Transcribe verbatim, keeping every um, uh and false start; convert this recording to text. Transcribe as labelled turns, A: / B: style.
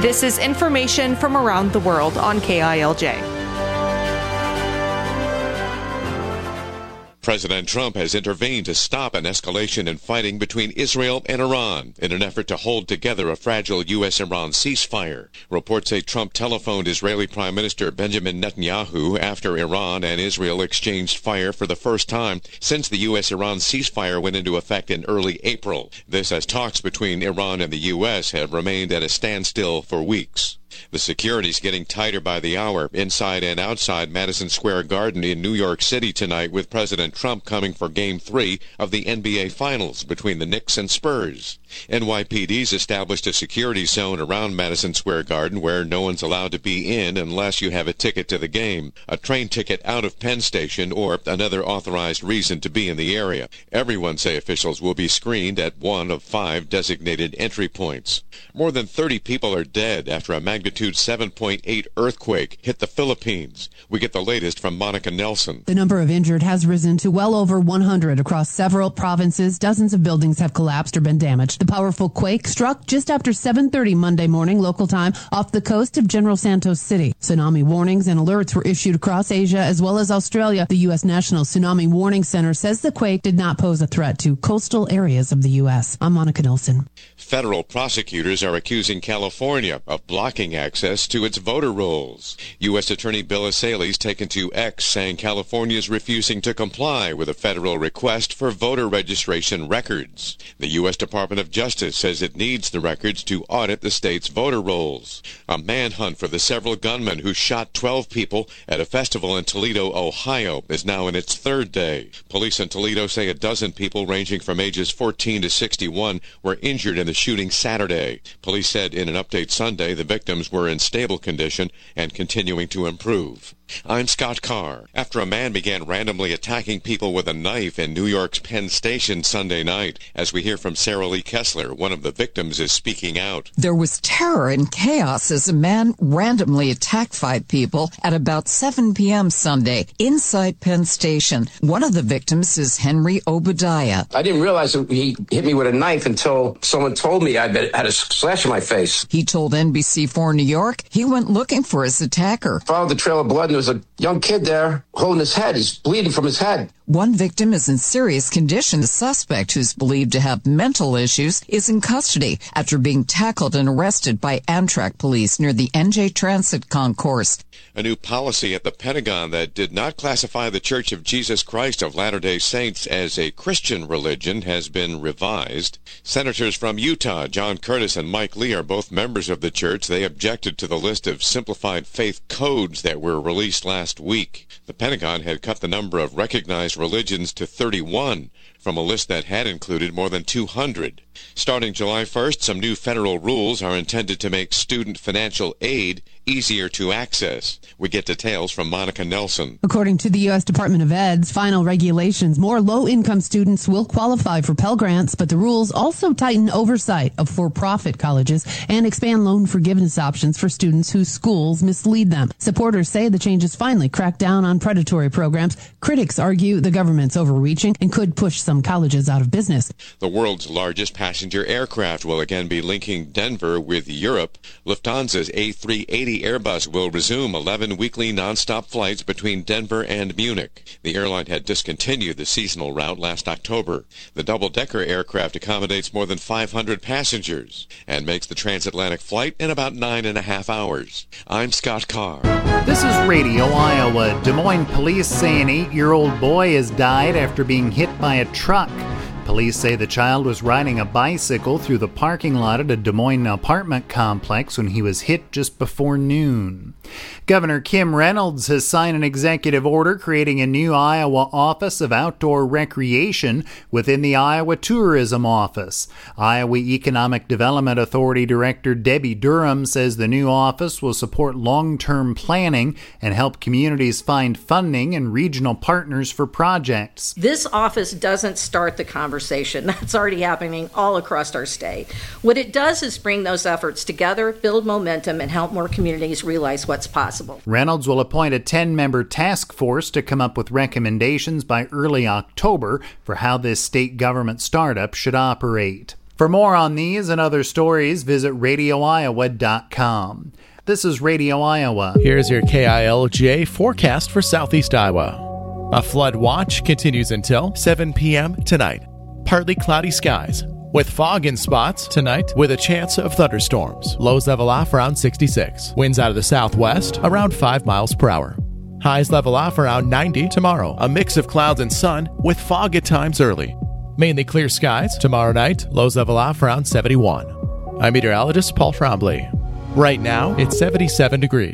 A: This is information from around the world on K I L J.
B: President Trump has intervened to stop an escalation in fighting between Israel and Iran in an effort to hold together a fragile U S Iran ceasefire. Reports say Trump telephoned Israeli Prime Minister Benjamin Netanyahu after Iran and Israel exchanged fire for the first time since the U S Iran ceasefire went into effect in early April. This as talks between Iran and the U S have remained at a standstill for weeks. The security's getting tighter by the hour inside and outside Madison Square Garden in New York City tonight, with President Trump coming for Game three of the N B A Finals between the Knicks and Spurs. N Y P D's established a security zone around Madison Square Garden where no one's allowed to be in unless you have a ticket to the game, a train ticket out of Penn Station, or another authorized reason to be in the area. Everyone, say officials, will be screened at one of five designated entry points. More than thirty people are dead after a magnitude seven point eight earthquake hit the Philippines. We get the latest from Monica Nelson.
C: The number of injured has risen to well over one hundred across several provinces. Dozens of buildings have collapsed or been damaged. The powerful quake struck just after seven thirty Monday morning local time off the coast of General Santos City. Tsunami warnings and alerts were issued across Asia as well as Australia. The U S National Tsunami Warning Center says the quake did not pose a threat to coastal areas of the U S. I'm Monica Nelson.
B: Federal prosecutors are accusing California of blocking access to its voter rolls. U S Attorney Bill Essayle's taken to X, saying California is refusing to comply with a federal request for voter registration records. The U S Department of Justice says it needs the records to audit the state's voter rolls. A manhunt for the several gunmen who shot twelve people at a festival in Toledo, Ohio, is now in its third day. Police in Toledo say a dozen people ranging from ages fourteen to sixty-one were injured in the shooting Saturday. Police said in an update Sunday the victims were in stable condition and continuing to improve. I'm Scott Carr. After a man began randomly attacking people with a knife in New York's Penn Station Sunday night, as we hear from Sarah Lee Kessler, one of the victims is speaking out.
D: There was terror and chaos as a man randomly attacked five people at about seven p.m. Sunday inside Penn Station. One of the victims is Henry Obadiah.
E: I didn't realize he hit me with a knife until someone told me I had a slash in my face.
D: He told N B C four New York he went looking for his attacker.
E: Followed the trail of blood and there was a young kid there holding his head. He's bleeding from his head.
D: One victim is in serious condition. The suspect, who's believed to have mental issues, is in custody after being tackled and arrested by Amtrak police near the N J Transit concourse.
B: A new policy at the Pentagon that did not classify the Church of Jesus Christ of Latter-day Saints as a Christian religion has been revised. Senators from Utah, John Curtis and Mike Lee, are both members of the church. They objected to the list of simplified faith codes that were released last week. The Pentagon had cut the number of recognized religions to thirty-one from a list that had included more than two hundred. Starting July first, some new federal rules are intended to make student financial aid easier to access. We get details from Monica Nelson.
C: According to the U S Department of Ed's final regulations, more low-income students will qualify for Pell Grants, but the rules also tighten oversight of for-profit colleges and expand loan forgiveness options for students whose schools mislead them. Supporters say the changes finally crack down on predatory programs. Critics argue the government's overreaching and could push some colleges out of business.
B: The world's largest passenger aircraft will again be linking Denver with Europe. Lufthansa's A three eighty Airbus will resume eleven weekly nonstop flights between Denver and Munich. The airline had discontinued the seasonal route last October. The double-decker aircraft accommodates more than five hundred passengers and makes the transatlantic flight in about nine and a half hours. I'm Scott Carr.
F: This is Radio Iowa. Des Moines police say an eight-year-old boy has died after being hit by a truck. Police say the child was riding a bicycle through the parking lot at a Des Moines apartment complex when he was hit just before noon. Governor Kim Reynolds has signed an executive order creating a new Iowa Office of Outdoor Recreation within the Iowa Tourism Office. Iowa Economic Development Authority Director Debbie Durham says the new office will support long-term planning and help communities find funding and regional partners for projects.
G: This office doesn't start the conversation. That's already happening all across our state. What it does is bring those efforts together, build momentum, and help more communities realize what's possible.
F: Reynolds will appoint a ten-member task force to come up with recommendations by early October for how this state government startup should operate. For more on these and other stories, visit radio iowa dot com. This is Radio Iowa.
H: Here's your K I L J forecast for southeast Iowa. A flood watch continues until seven p.m. tonight. Partly cloudy skies, with fog in spots tonight with a chance of thunderstorms. Lows level off around sixty-six. Winds out of the southwest around five miles per hour. Highs level off around ninety tomorrow. A mix of clouds and sun with fog at times early. Mainly clear skies tomorrow night. Lows level off around seventy-one. I'm meteorologist Paul Trombley. Right now, it's seventy-seven degrees.